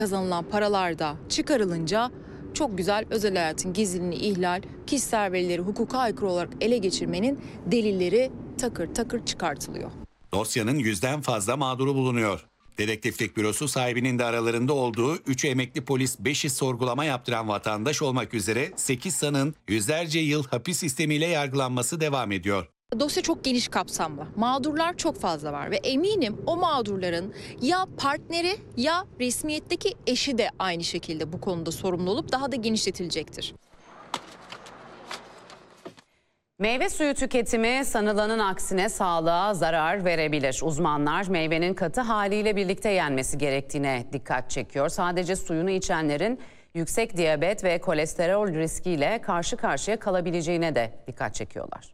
Kazanılan paralar da çıkarılınca çok güzel özel hayatın gizliliğini ihlal, kişisel verileri hukuka aykırı olarak ele geçirmenin delilleri takır takır çıkartılıyor. Dosyanın 100'den fazla mağduru bulunuyor. Dedektiflik bürosu sahibinin de aralarında olduğu 3 emekli polis, 5'i sorgulama yaptıran vatandaş olmak üzere 8 sanığın yüzlerce yıl hapis sistemiyle yargılanması devam ediyor. Dosya çok geniş kapsamlı. Mağdurlar çok fazla var ve eminim o mağdurların ya partneri ya resmiyetteki eşi de aynı şekilde bu konuda sorumlu olup daha da genişletilecektir. Meyve suyu tüketimi sanılanın aksine sağlığa zarar verebilir. Uzmanlar meyvenin katı haliyle birlikte yenmesi gerektiğine dikkat çekiyor. Sadece suyunu içenlerin yüksek diyabet ve kolesterol riskiyle karşı karşıya kalabileceğine de dikkat çekiyorlar.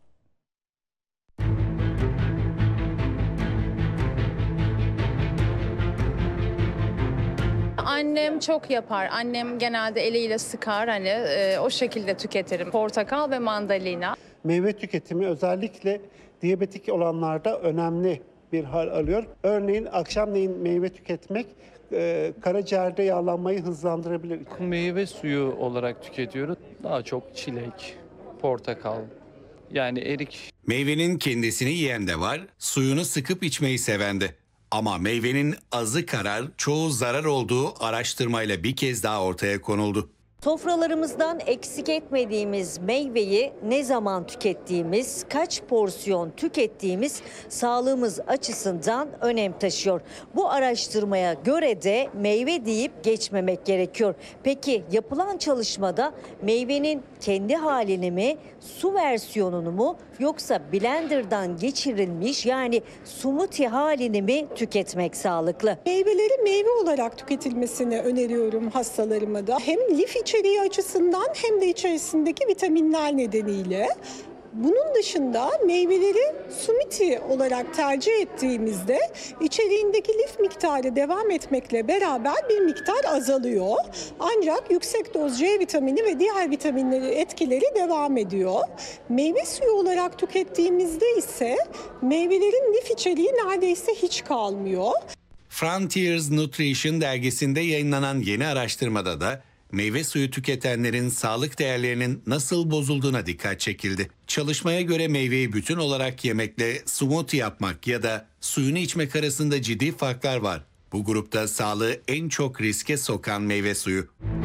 Annem çok yapar. Annem genelde eliyle sıkar, o şekilde tüketirim. Portakal ve mandalina. Meyve tüketimi özellikle diyabetik olanlarda önemli bir hal alıyor. Örneğin akşamleyin meyve tüketmek karaciğerde yağlanmayı hızlandırabilir. Meyve suyu olarak tüketiyoruz. Daha çok çilek, portakal, yani erik. Meyvenin kendisini yiyen de var, suyunu sıkıp içmeyi seven de. Ama meyvenin azı karar, çoğu zarar olduğu araştırmayla bir kez daha ortaya konuldu. Sofralarımızdan eksik etmediğimiz meyveyi ne zaman tükettiğimiz, kaç porsiyon tükettiğimiz sağlığımız açısından önem taşıyor. Bu araştırmaya göre de meyve deyip geçmemek gerekiyor. Peki yapılan çalışmada meyvenin kendi halini mi, su versiyonunu mu yoksa blenderdan geçirilmiş yani smoothie halini mi tüketmek sağlıklı? Meyveleri meyve olarak tüketilmesini öneriyorum hastalarıma da. Hem lif içeriği açısından hem de içerisindeki vitaminler nedeniyle. Bunun dışında meyveleri smoothie olarak tercih ettiğimizde içeriğindeki lif miktarı devam etmekle beraber bir miktar azalıyor. Ancak yüksek doz C vitamini ve diğer vitaminleri etkileri devam ediyor. Meyve suyu olarak tükettiğimizde ise meyvelerin lif içeriği neredeyse hiç kalmıyor. Frontiers Nutrition dergisinde yayınlanan yeni araştırmada da meyve suyu tüketenlerin sağlık değerlerinin nasıl bozulduğuna dikkat çekildi. Çalışmaya göre meyveyi bütün olarak yemekle smoothie yapmak ya da suyunu içmek arasında ciddi farklar var. Bu grupta sağlığı en çok riske sokan meyve suyu.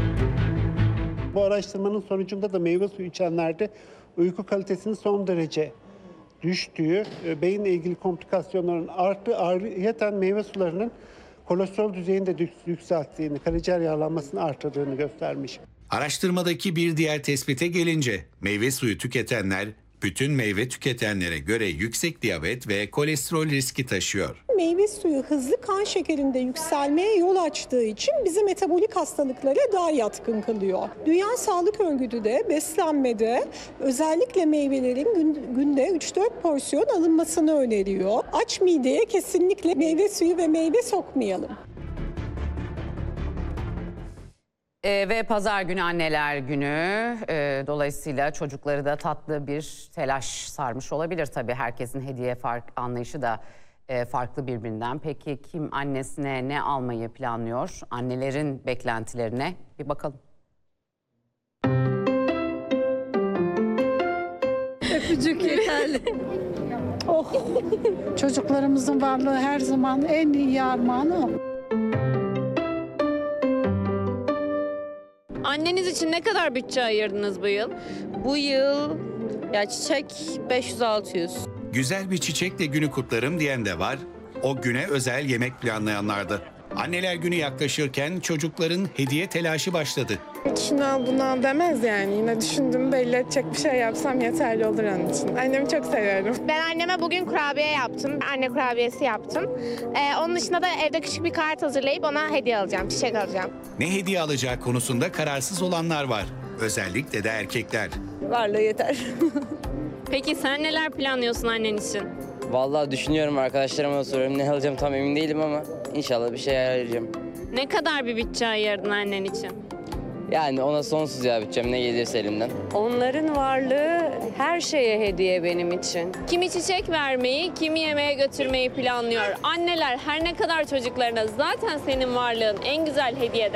Bu araştırmanın sonucunda da meyve suyu içenlerde uyku kalitesinin son derece düştüğü, beyinle ilgili komplikasyonların arttığı, ayrıyeten meyve sularının kolesterol düzeyini de yükselttiğini, karaciğer yağlanmasını artırdığını göstermiş. Araştırmadaki bir diğer tespite gelince meyve suyu tüketenler bütün meyve tüketenlere göre yüksek diyabet ve kolesterol riski taşıyor. Meyve suyu hızlı kan şekerinde yükselmeye yol açtığı için bizi metabolik hastalıklara daha yatkın kılıyor. Dünya Sağlık Örgütü de beslenmede özellikle meyvelerin günde 3-4 porsiyon alınmasını öneriyor. Aç mideye kesinlikle meyve suyu ve meyve sokmayalım. Ve pazar günü anneler günü. Dolayısıyla çocukları da tatlı bir telaş sarmış olabilir. Tabii herkesin hediye anlayışı da farklı birbirinden. Peki kim annesine ne almayı planlıyor? Annelerin beklentilerine bir bakalım. Öpücük yeterli. Oh, çocuklarımızın varlığı her zaman en iyi armağanı o. Anneniz için ne kadar bütçe ayırdınız bu yıl? Bu yıl ya çiçek 500-600. Güzel bir çiçekle günü kutlarım diyen de var. O güne özel yemek planlayanlar da. Anneler günü yaklaşırken çocukların hediye telaşı başladı. Şuna buna demez yani. Yine düşündüm, belli edecek bir şey yapsam yeterli olur onun için. Annemi çok seviyorum. Ben anneme bugün kurabiye yaptım. Anne kurabiyesi yaptım. Onun dışında da evde küçük bir kart hazırlayıp ona hediye alacağım, çiçek alacağım. Ne hediye alacağı konusunda kararsız olanlar var. Özellikle de erkekler. Varlığı yeter. Peki sen neler planlıyorsun annen için? Vallahi düşünüyorum, arkadaşlarıma da soruyorum. Ne alacağım tam emin değilim ama inşallah bir şey ayarlayacağım. Ne kadar bir bütçe ayırdın annen için? Yani ona sonsuz ya bütçem, ne gelirse elimden. Onların varlığı her şeye hediye benim için. Kimi çiçek vermeyi, kimi yemeğe götürmeyi planlıyor. Anneler her ne kadar çocuklarına zaten senin varlığın en güzel hediye